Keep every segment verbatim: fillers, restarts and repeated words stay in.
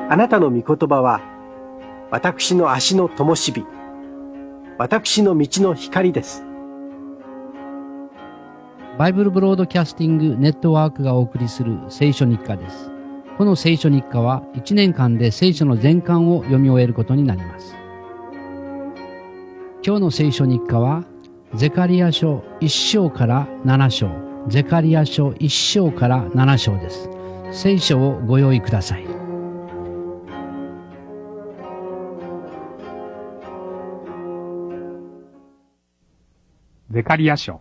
あなたの御言葉は、私の足の灯火、私の道の光です。 バイブルブロードキャスティングネットワークがお送りする聖書日課です。この聖書日課はいちねんかんで聖書の全巻を読み終えることになります。今日の聖書日課はゼカリヤ書いっ章からなな章、ゼカリヤ書いっ章からなな章です。聖書をご用意ください。 ゼカリヤ書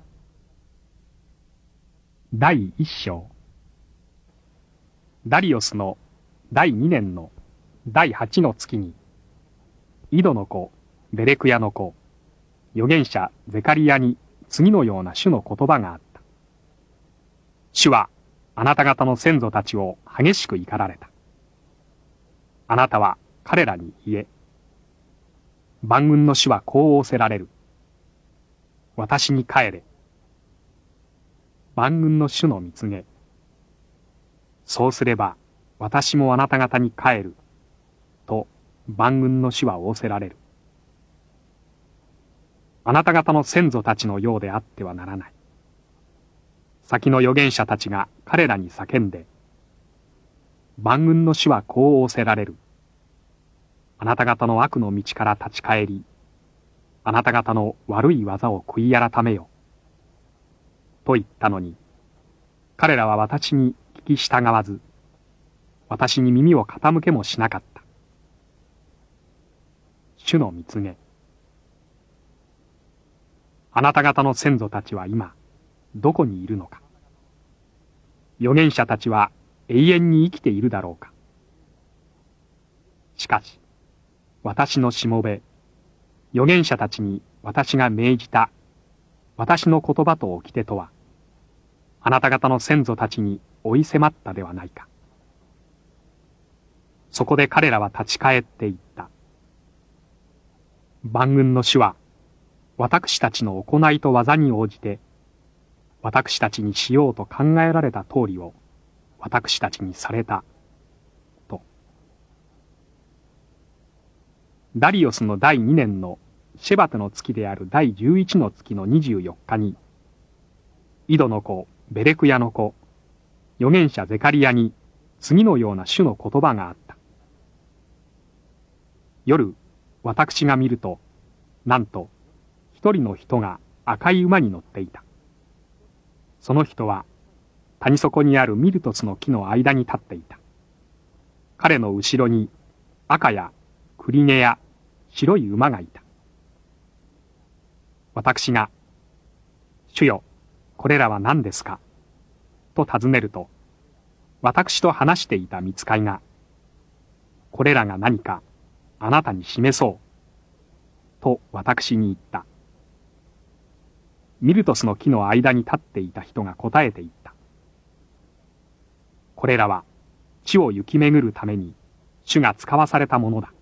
だいいっ章。ダリオスのだいにねんのだいはちの月に、イドの子ベレクヤの子預言者ゼカリヤに次のような主の言葉があった。主はあなた方の先祖たちを激しく怒られた。あなたは彼らに言え、万軍の主はこう仰せられる。私に帰れ。万軍の主の蜜げ。そうすれば私もあなた方に帰る。と万軍の主は仰せられる。あなた方の先祖たちのようであってはならない。先の預言者たちが彼らに叫んで、万軍の主はこう仰せられる。あなた方の悪の道から立ち返り、あなた方の悪い技を悔い改めよ。と言ったのに、彼らは私に聞き従わず、私に耳を傾けもしなかった。主の蜜げ。あなた方の先祖たちは今、どこにいるのか。預言者たちは永遠に生きているだろうか。しかし、私のしもべ、預言者たちに私が命じた、私の言葉と掟とは、あなた方の先祖たちに追い迫ったではないか。そこで彼らは立ち返っていった。万軍の主は、私たちの行いと技に応じて、私たちにしようと考えられた通りを、私たちにされた、と。ダリオスのだいにねんのシェバテの月であるだいじゅういちの月のにじゅうよっかに、イドの子、ベレクヤの子、預言者ゼカリヤに次のような主の言葉があった。夜、私が見ると、なんと、一人の人が赤い馬に乗っていた。その人は、谷底にあるミルトスの木の間に立っていた。彼の後ろに赤や栗毛や白い馬がいた。私が、主よ、これらは何ですかと尋ねると、私と話していた御使いが、これらが何かあなたに示そう、と私に言った。ミルトスの木の間に立っていた人が答えて言った。これらは地を行き巡るために主が使わされたものだ。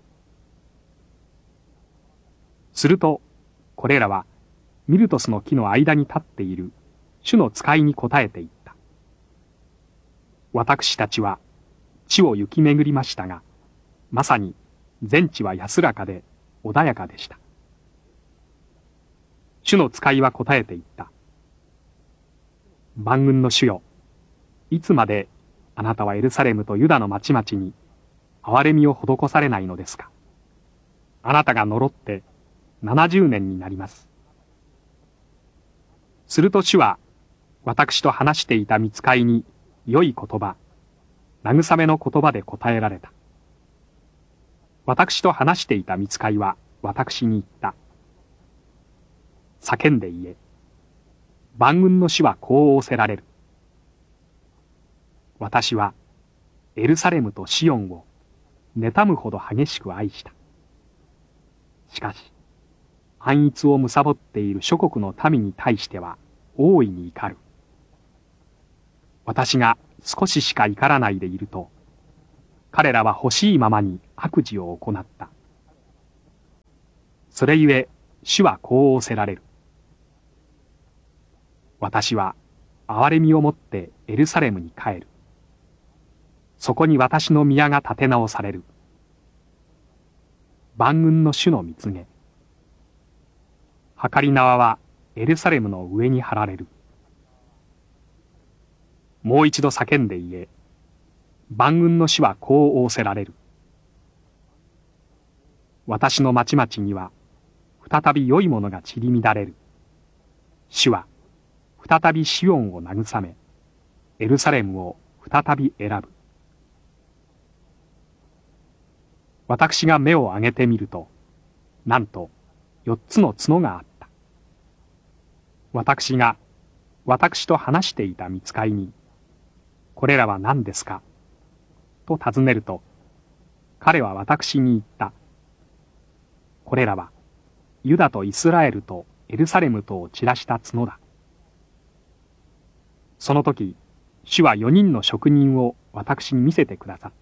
すると、これらはミルトスの木の間に立っている主の使いに答えて言った。私たちは地を行き巡りましたが、まさに全地は安らかで穏やかでした。主の使いは答えて言った。万軍の主よ、いつまであなたはエルサレムとユダの町々に憐れみを施されないのですか。あなたが呪ってななじゅうねんになります。すると主は私と話していた御使いに良い言葉、慰めの言葉で答えられた。私と話していた御使いは私に言った。叫んで言え。万軍の主はこう仰せられる。私はエルサレムとシオンを妬むほど激しく愛した。しかし、安逸を貪っている諸国の民に対しては大いに怒る。私が少ししか怒らないでいると、彼らは欲しいままに悪事を行った。それゆえ、主はこう仰せられる。私は憐れみをもってエルサレムに帰る。そこに私の宮が建て直される。 万軍の主の蜜げ。計り縄はエルサレムの上に張られる。もう一度叫んで言え。万軍の主はこう仰せられる。私の町々には再び良いものが散り乱れる。主は再びシオンを慰め、エルサレムを再び選ぶ。私が目を上げてみると、なんと四つの角があった。私が私と話していた御使いに、これらは何ですかと尋ねると、彼は私に言った。これらはユダとイスラエルとエルサレムとを散らした角だ。その時、主は四人の職人を私に見せてくださった。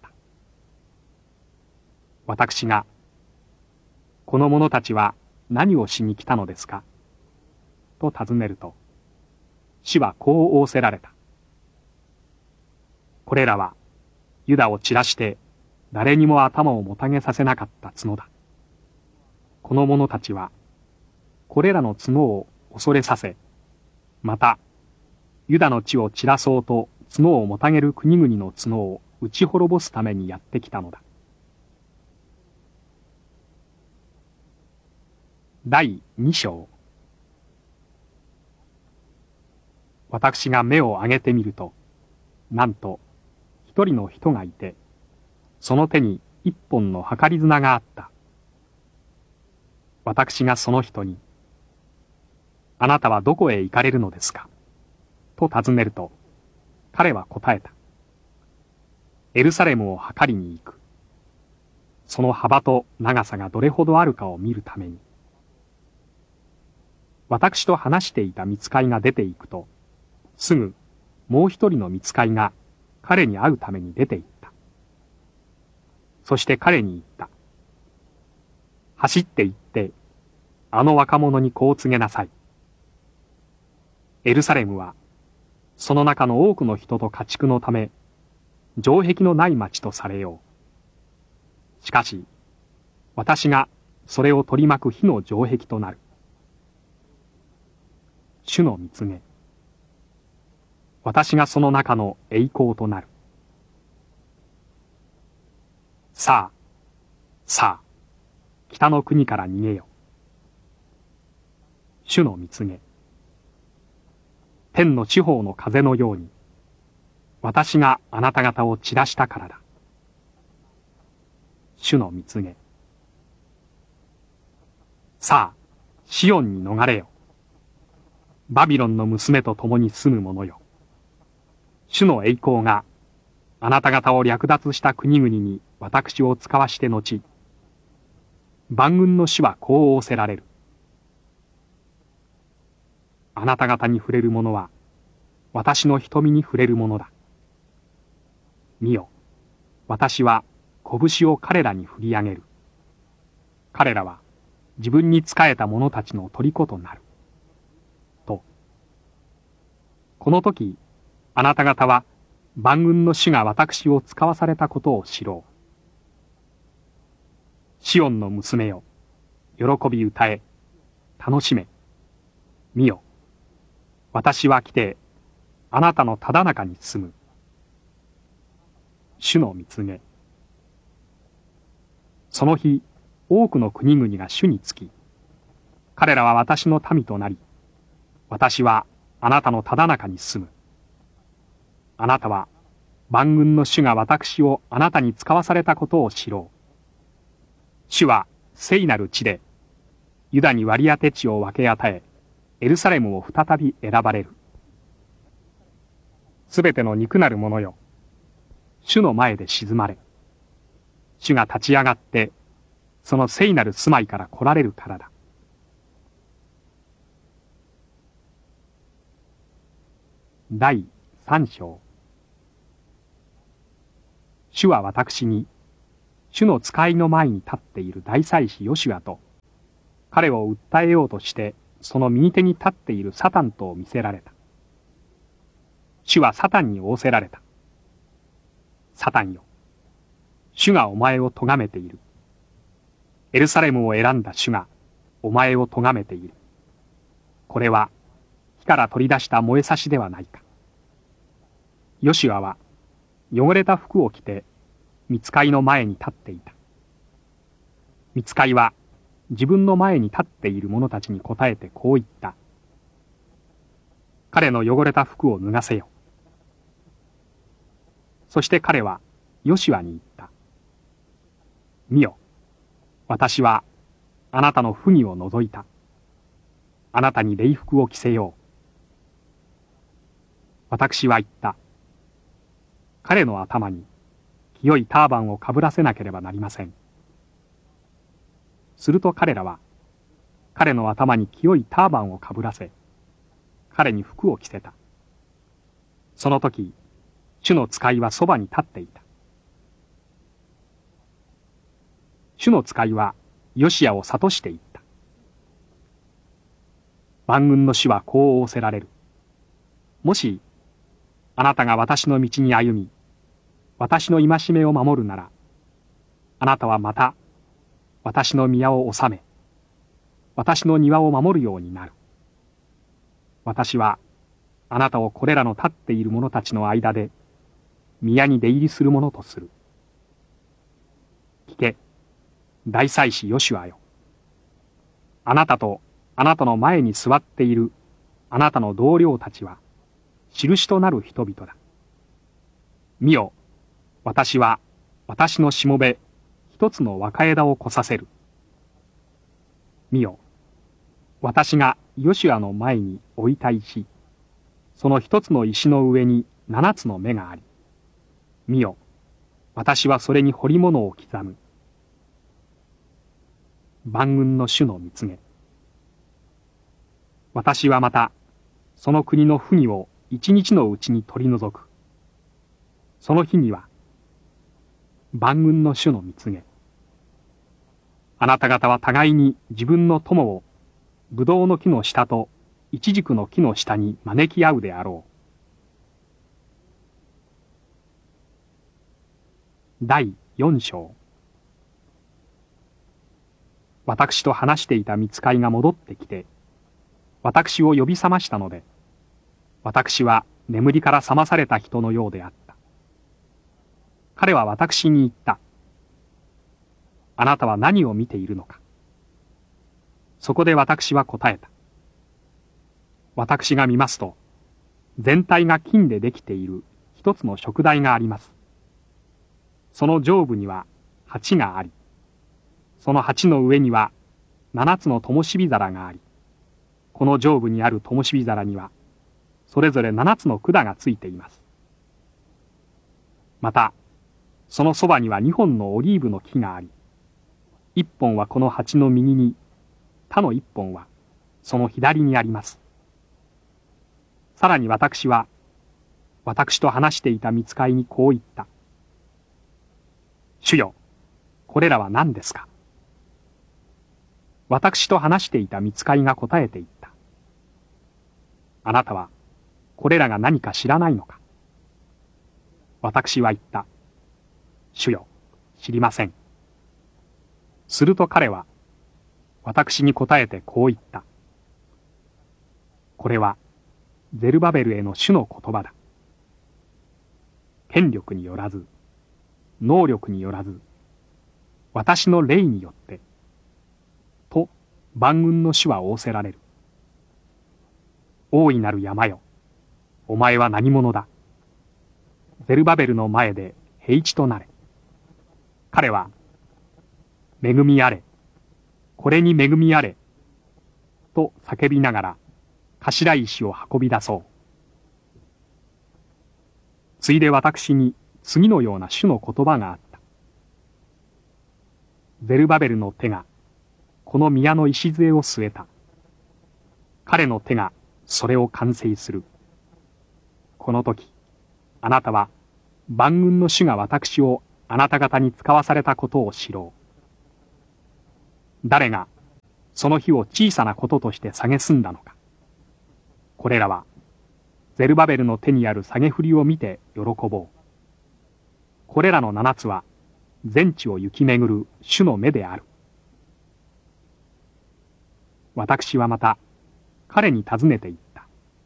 私が、この者たちは何をしに来たのですかと尋ねると、主はこう仰せられた。これらはユダを散らして誰にも頭をもたげさせなかった角だ。この者たちはこれらの角を恐れさせ、またユダの地を散らそうと角をもたげる国々の角を打ち滅ぼすためにやってきたのだ。第二章。私が目を上げてみると、なんと一人の人がいて、その手に一本の計り綱があった。私がその人に、あなたはどこへ行かれるのですかと尋ねると、彼は答えた。エルサレムを測りに行く。その幅と長さがどれほどあるかを見るために。私と話していた御使いが出て行くと、すぐもう一人の御使いが彼に会うために出て行った。そして彼に言った。走って行って、あの若者にこう告げなさい。エルサレムは、その中の多くの人と家畜のため、城壁のない町とされよう。しかし、私がそれを取り巻く火の城壁となる。主の蜜げ。私がその中の栄光となる。さあ、さあ、北の国から逃げよ。主の蜜げ。天の地方の風のように、私があなた方を散らしたからだ。主の蜜げ。さあ、シオンに逃れよ。バビロンの娘と共に住む者よ。主の栄光があなた方を略奪した国々に私を使わして後、万軍の主はこう仰せられる。あなた方に触れる者は私の瞳に触れるものだ。見よ、私は拳を彼らに振り上げる。彼らは自分に仕えた者たちの虜となる。と。この時、あなた方は万軍の主が私を使わされたことを知ろう。シオンの娘よ、喜び歌え、楽しめ。見よ、私は来て、あなたのただ中に住む。主の蜜げ。その日、多くの国々が主につき、彼らは私の民となり、私はあなたのただ中に住む。あなたは万軍の主が私をあなたに使わされたことを知ろう。主は聖なる地で、ユダに割り当て地を分け与え、エルサレムを再び選ばれる。すべての肉なる者よ、主の前で静まれ。主が立ち上がって、その聖なる住まいから来られるからだ。第三章。主は私に、主の使いの前に立っている大祭司ヨシュアと、彼を訴えようとして、その右手に立っているサタンとを見せられた。主はサタンに仰せられた。サタンよ、主がお前を咎めている。 エルサレムを選んだ主がお前を咎めている。これは火から取り出した燃えさしではないか。ヨシュアは汚れた服を着て御使いの前に立っていた。御使いは自分の前に立っている者たちに答えてこう言った。彼の汚れた服を脱がせよ。そして彼はヨシュアに言った。見よ、私はあなたの不義を除いた。あなたに礼服を着せよう。私は言った。彼の頭に清いターバンをかぶらせなければなりません。すると彼らは彼の頭に清いターバンをかぶらせ、彼に服を着せた。その時、主の使いはそばに立っていた。主の使いはヨシアを諭していった。万軍の主はこう仰せられる。もし、あなたが私の道に歩み、私の戒めを守るなら、あなたはまた、私の宮を治め、私の庭を守るようになる。私は、あなたをこれらの立っている者たちの間で、宮に出入りする者とする。聞け、大祭司ヨシュアよ。あなたとあなたの前に座っているあなたの同僚たちは、印となる人々だ。見よ、私は私のしもべ一つの若枝を越させる。見よ、私がヨシュアの前に置いた石、その一つの石の上に七つの目があり、見よ、私はそれに彫り物を刻む。万軍の主の蜜げ。私はまた、その国の不義を一日のうちに取り除く。その日には、万軍の主の蜜げ。あなた方は互いに自分の友を、ブドウの木の下とイチジクの木の下に招き合うであろう。第四章。私と話していた御使いが戻ってきて、私を呼び覚ましたので、私は眠りから覚まされた人のようであった。彼は私に言った。あなたは何を見ているのか。そこで私は答えた。私が見ますと、全体が金でできている一つの燭台があります。その上部には鉢があり、その鉢の上には七つの灯火皿があり、この上部にある灯火皿には、それぞれ七つの管がついています。また、そのそばには二本のオリーブの木があり、一本はこの鉢の右に、他の一本はその左にあります。さらに私は、私と話していた御使いにこう言った。主よ、これらは何ですか。私と話していた御使いが答えていった。あなたは、これらが何か知らないのか。私は言った。主よ、知りません。すると彼は、私に答えてこう言った。これは、ゼルバベルへの主の言葉だ。権力によらず、能力によらず、私の霊によって、と万軍の主は仰せられる。大いなる山よ、お前は何者だ。ゼルバベルの前で平地となれ。彼は、恵みあれ、これに恵みあれ、と叫びながら、頭石を運び出そう。ついで私に次のような主の言葉があった。ゼルバベルの手が、この宮の礎を据えた。彼の手がそれを完成する。この時、あなたは万軍の主が私をあなた方に使わされたことを知ろう。誰がその日を小さなこととして蔑んだのか。これらはゼルバベルの手にある下げ振りを見て喜ぼう。これらの七つは全地を行き巡る主の目である。 私はまた彼に尋ねて言った。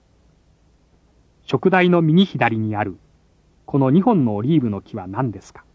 食台の右左にあるこの二本のオリーブの木は何ですか。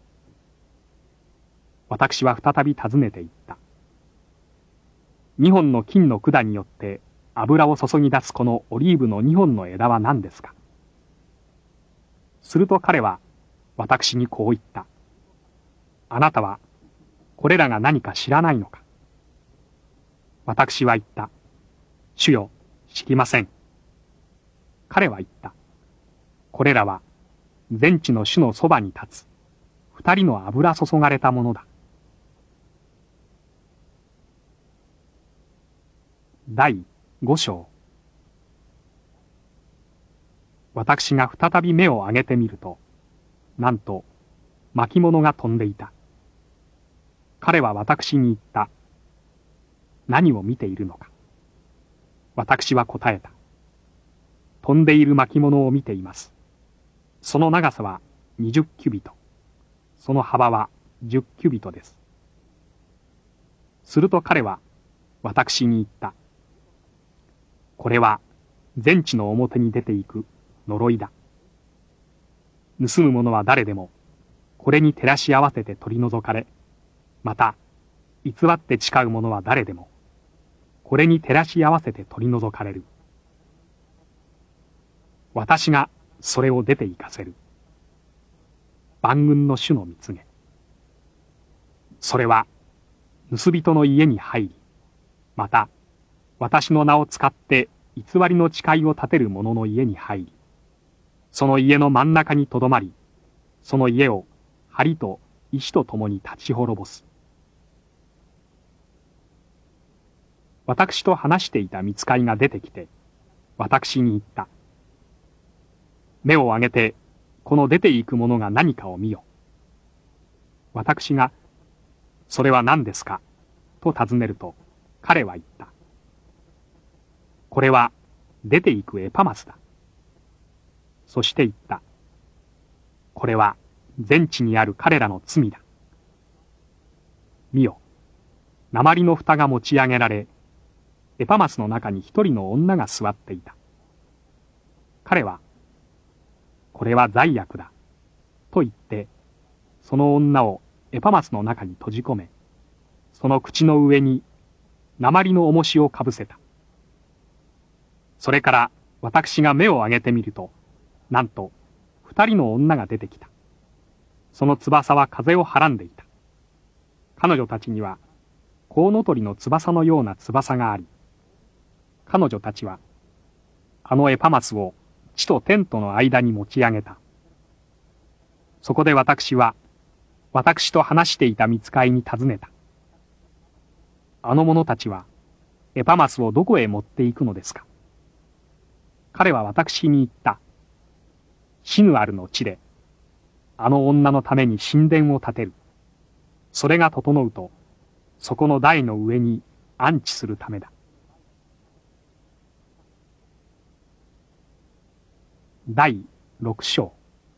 私は再び尋ねて言った。二本の金の管によって油を注ぎ出すこのオリーブの二本の枝は何ですか。すると彼は私にこう言った。あなたはこれらが何か知らないのか。私は言った。主よ、知りません。彼は言った。これらは全地の主のそばに立つ二人の油注がれたものだ。第五章。私が再び目を上げてみると、なんと巻物が飛んでいた。彼は私に言った。何を見ているのか。私は答えた。飛んでいる巻物を見ています。その長さは二十キュビト。その幅は十キュビトです。すると彼は私に言った。これは全地の表に出ていく呪いだ。盗む者は誰でもこれに照らし合わせて取り除かれ、また偽って誓う者は誰でもこれに照らし合わせて取り除かれる。私がそれを出て行かせる。万軍の主の蜜げ。それは盗人の家に入り、また私の名を使って偽りの誓いを立てる者の家に入り、その家の真ん中にとどまり、その家を梁と石とともに立ち滅ぼす。私と話していた御使いが出てきて、私に言った。目を上げて、この出ていくものが何かを見よ。私が、それは何ですかと尋ねると、彼は言った。これは出ていくエパマスだ。そして言った。これは全地にある彼らの罪だ。見よ。鉛の蓋が持ち上げられ、エパマスの中に一人の女が座っていた。彼は、これは罪悪だ。と言って、その女をエパマスの中に閉じ込め、その口の上に鉛の重しをかぶせた。それから私が目を上げてみると、なんと二人の女が出てきた。その翼は風をはらんでいた。彼女たちにはコウノトリの翼のような翼があり、彼女たちはあのエパマスを地と天との間に持ち上げた。そこで私は私と話していた御使いに尋ねた。あの者たちはエパマスをどこへ持っていくのですか。彼は私に言った。シヌアルの地で、あの女のために神殿を建てる。それが整うと、そこの台の上に安置するためだ。第六章。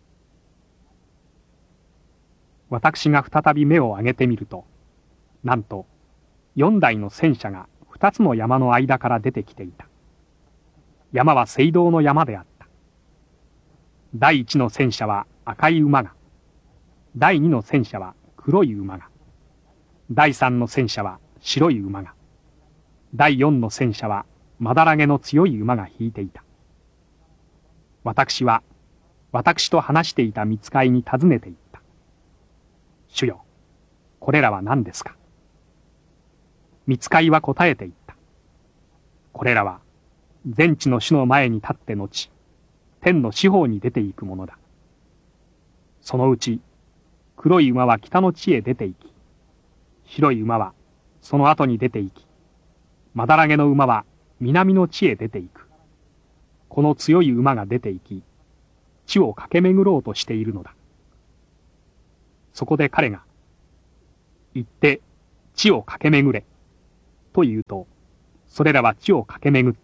私が再び目を上げてみると、なんと、四台の戦車が二つの山の間から出てきていた。山は青銅の山であった。第一の戦車は赤い馬が、第二の戦車は黒い馬が、第三の戦車は白い馬が、第四の戦車はまだらげの強い馬が引いていた。私は、私と話していた御使いに尋ねていった。主よ、これらは何ですか。御使いは答えていった。これらは、全地の主の前に立って後、天の四方に出ていくものだ。そのうち、黒い馬は北の地へ出て行き、白い馬はその後に出て行き、まだらげの馬は南の地へ出て行く。この強い馬が出て行き、地を駆け巡ろうとしているのだ。そこで彼が、行って地を駆け巡れ、と言うと、それらは地を駆け巡った。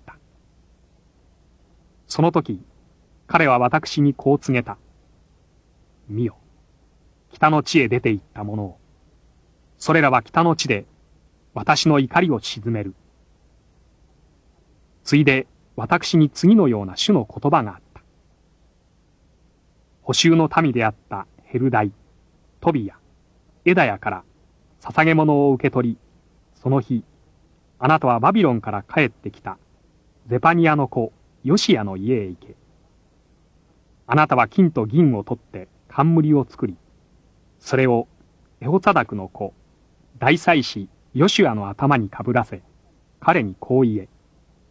その時、彼は私にこう告げた。見よ、北の地へ出て行った者を、それらは北の地で私の怒りを鎮める。 ついで私に次のような主の言葉があった。捕囚の民であったヘルダイ、トビヤ、エダヤから捧げ物を受け取り、その日、あなたはバビロンから帰ってきたゼパニアの子ヨシアの家へ行け。あなたは金と銀を取って冠を作り、それをエホツァダクの子、大祭司ヨシュアの頭にかぶらせ、彼にこう言え。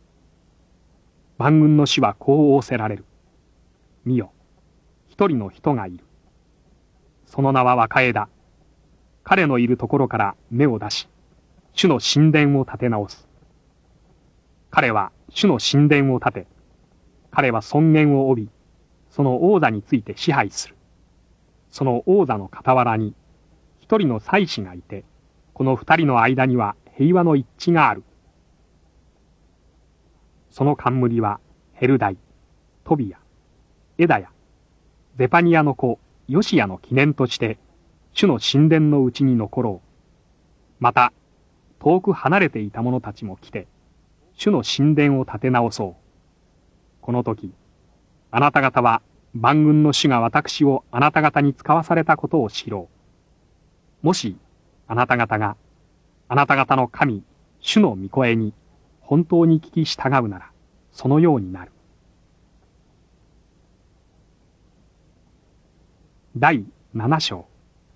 万軍の主はこう仰せられる。見よ、一人の人がいる。その名は若枝だ。彼のいるところから目を出し、主の神殿を建て直す。彼は主の神殿を建て、彼は尊厳を帯び、その王座について支配する。その王座の傍らに一人の祭司がいて、この二人の間には平和の一致がある。その冠はヘルダイ、トビヤ、エダヤ、ゼパニアの子ヨシアの記念として、主の神殿のうちに残ろう。また、遠く離れていた者たちも来て、主の神殿を建て直そう。この時、あなた方は万軍の主が私をあなた方に使わされたことを知ろう。もし、あなた方が、あなた方の神、主の御声に本当に聞き従うなら、そのようになる。だいなな章。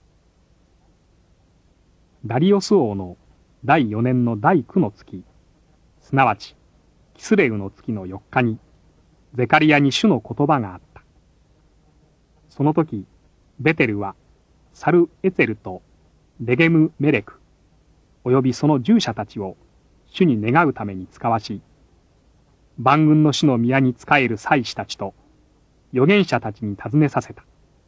ダリオス王のだいよねんのだいくの月、すなわちキスレウの月のよっかに、ゼカリアに主の言葉があった。その時、ベテルはサルエツェルとレゲムメレク、およびその従者たちを主に願うために使わし、万軍の主の宮に仕える祭司たちと預言者たちに尋ねさせた。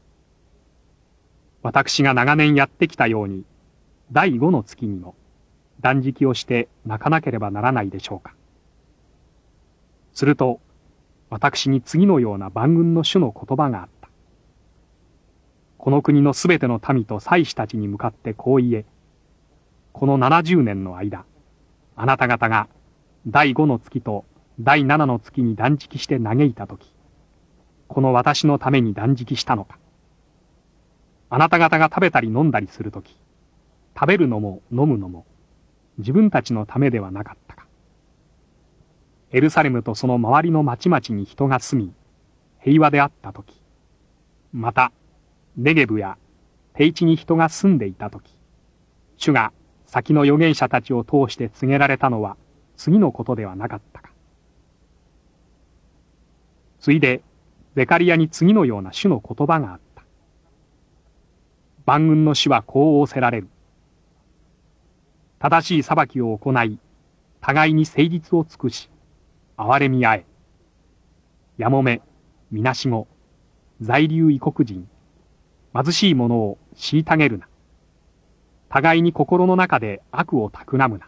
私が長年やってきたように、だいごの月にも断食をして泣かなければならないでしょうか。すると、私に次のような万軍の主の言葉があった。この国のすべての民と祭司たちに向かってこう言え。このななじゅうねんの間、あなた方がだいごの月とだいななの月に断食して嘆いたとき、この私のために断食したのか。あなた方が食べたり飲んだりするとき、食べるのも飲むのも自分たちのためではなかったか。エルサレムとその周りの町々に人が住み、平和であったとき、また、ネゲブや低地に人が住んでいたとき、主が先の預言者たちを通して告げられたのは次のことではなかったか。ついで、ゼカリアに次のような主の言葉があった。万軍の主はこう仰せられる。正しい裁きを行い、互いに誠実を尽くし、憐れみ合え。やもめ、みなしご、在留異国人、貧しい者を虐げるな。互いに心の中で悪を企むな。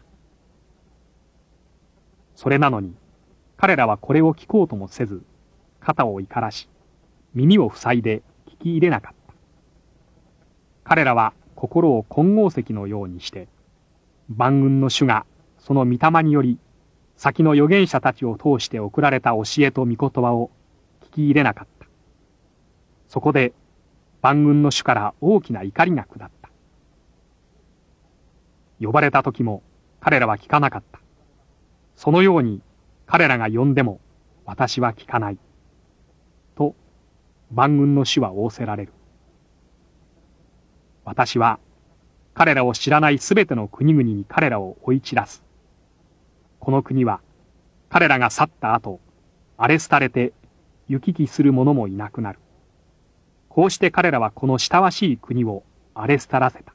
それなのに、彼らはこれを聞こうともせず、肩を怒らし、耳を塞いで聞き入れなかった。彼らは心を金剛石のようにして、万軍の主がその御霊により、先の預言者たちを通して送られた教えと御言葉を聞き入れなかった。そこで万軍の主から大きな怒りが下った。呼ばれた時も彼らは聞かなかった。そのように彼らが呼んでも私は聞かない。と万軍の主は仰せられる。私は彼らを知らないすべての国々に彼らを追い散らす。この国は彼らが去った後、荒れ廃れて行き来する者もいなくなる。こうして彼らはこの親しい国を荒れ廃らせた。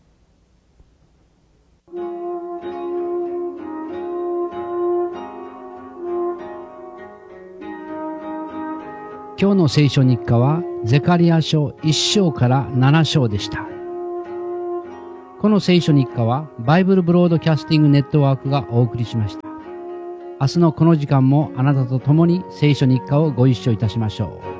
今日の聖書日課はゼカリア書いち章からなな章でした。この聖書日課はバイブルブロードキャスティングネットワークがお送りしました。明日のこの時間もあなたと共に聖書日課をご一緒いたしましょう。